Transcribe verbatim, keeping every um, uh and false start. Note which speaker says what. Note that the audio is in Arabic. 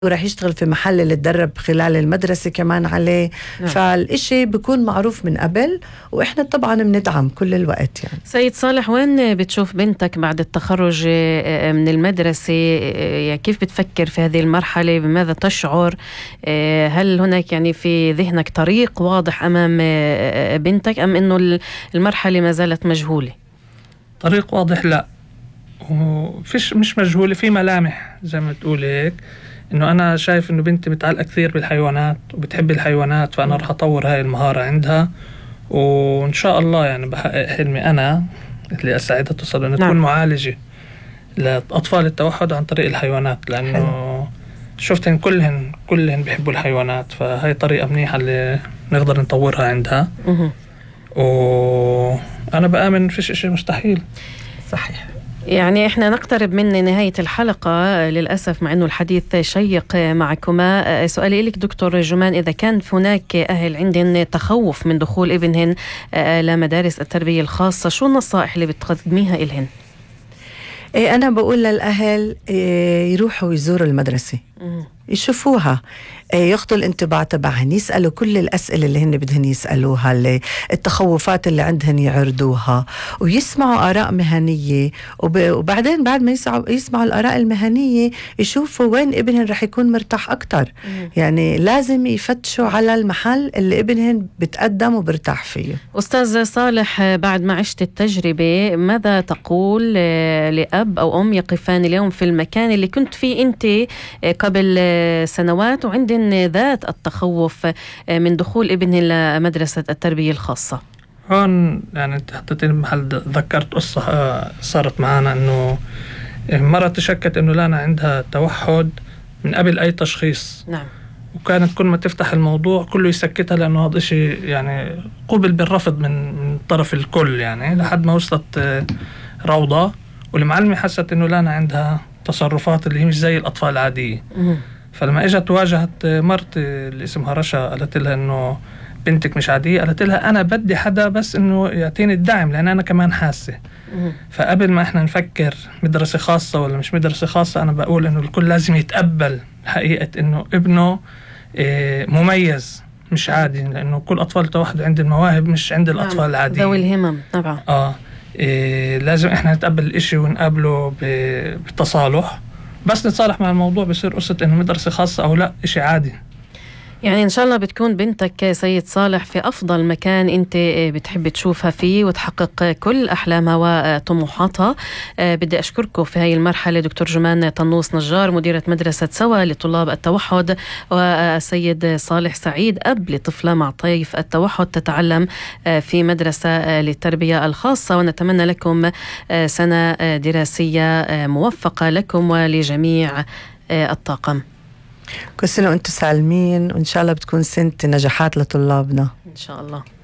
Speaker 1: وراح يشتغل في محل اللي تدرب خلال المدرسة كمان عليه. نعم. فالإشي بيكون معروف من قبل، وإحنا طبعا بندعم كل الوقت. يعني
Speaker 2: سيد صالح، وين بتشوف بنتك بعد التخرج من المدرسة؟ يعني كيف بتفكر في هذه المرحلة؟ بماذا تشعر؟ هل هناك يعني في ذهنك طريق واضح أمام بنتك، أم إنه المرحلة ما زالت مجهولة؟
Speaker 3: طريق واضح لا، وفيش مش مجهولة، في ملامح زي ما تقول هيك. إنه أنا شايف إنه بنتي متعلقة كثير بالحيوانات وبتحب الحيوانات، فأنا رح أطور هاي المهارة عندها، وإن شاء الله يعني بحقق حلمي أنا اللي أساعدها توصل إنه تكون معالجة لأطفال التوحد عن طريق الحيوانات، لأنه حلو. شفت إن كلهن كلهن بيحبوا الحيوانات، فهاي طريقة منيحة اللي نقدر نطورها عندها. وأنا بآمن فيش إشي مستحيل.
Speaker 1: صحيح.
Speaker 2: يعني إحنا نقترب من نهاية الحلقة للأسف، مع أنه الحديث شيق معكما. سؤالي لك دكتور جمان، إذا كان هناك أهل عندهم تخوف من دخول ابنهن لمدارس التربية الخاصة، شو النصائح اللي بتقدميها إلهن؟
Speaker 1: إيه، أنا بقول للأهل إيه، يروحوا يزوروا المدرسة، يشوفوها، ياخذوا الانطباع تبعهن، يسألوا كل الأسئلة اللي هن بدهن يسألوها، اللي التخوفات اللي عندهن يعرضوها، ويسمعوا آراء مهنية، وبعدين بعد ما يسمعوا, يسمعوا الآراء المهنية يشوفوا وين ابنهن رح يكون مرتاح أكتر. يعني لازم يفتشوا على المحل اللي ابنهن بتقدم وبرتاح فيه.
Speaker 2: أستاذ صالح، بعد ما عشت التجربة، ماذا تقول لأب أو أم يقفان اليوم في المكان اللي كنت فيه أنت قبل سنوات وعندن ذات التخوف من دخول ابنه لمدرسة التربية الخاصة؟
Speaker 3: هون يعني حطيتني بمحل، ذكرت قصة صارت معنا، إنه مرة تشكت إنه لانا عندها توحد من قبل أي تشخيص.
Speaker 2: نعم.
Speaker 3: وكانت كل ما تفتح الموضوع كله يسكتها، لأنه هذا شيء يعني قبل بالرفض من من طرف الكل، يعني لحد ما وصلت روضة، والمعلمة حست إنه لانا عندها تصرفات اللي هي مش زي الأطفال العادية. فلما اجت واجهت مرتي اللي اسمها رشا، قالت لها انه بنتك مش عادية، قالت لها انا بدي حدا بس انه يعطيني الدعم، لان انا كمان حاسة. فقبل ما احنا نفكر مدرسة خاصة ولا مش مدرسة خاصة، انا بقول انه الكل لازم يتقبل حقيقة انه ابنه مميز مش عادي، لانه كل اطفال التوحد عند المواهب مش عند الاطفال العادية
Speaker 2: ذوي الهمم. طبعا
Speaker 3: اه إيه لازم احنا نتقبل الاشي ونقابله بتصالح، بس نتصالح مع الموضوع بصير قصة إنه مدرسة خاصة أو لا إشي عادي.
Speaker 2: يعني إن شاء الله بتكون بنتك سيد صالح في أفضل مكان أنت بتحب تشوفها فيه وتحقق كل أحلامها وطموحاتها. بدي أشكركم في هاي المرحلة دكتور جمان طنوس نجار، مديرة مدرسة سوا لطلاب التوحد، وسيد صالح سعيد، أب لطفلة مع طيف التوحد تتعلم في مدرسة للتربية الخاصة. ونتمنى لكم سنة دراسية موفقة لكم ولجميع الطاقم.
Speaker 1: كل سنة وانتم سالمين، وإن شاء الله بتكون سنة نجاحات لطلابنا
Speaker 2: إن شاء الله.